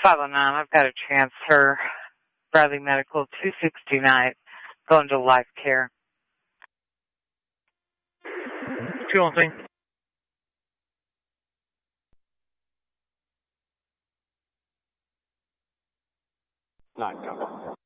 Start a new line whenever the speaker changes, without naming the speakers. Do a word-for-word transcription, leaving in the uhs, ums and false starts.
five oh nine, I've got a transfer. Bradley Medical, two sixty-nine, going to Life Care.
two one three. Nine, copy.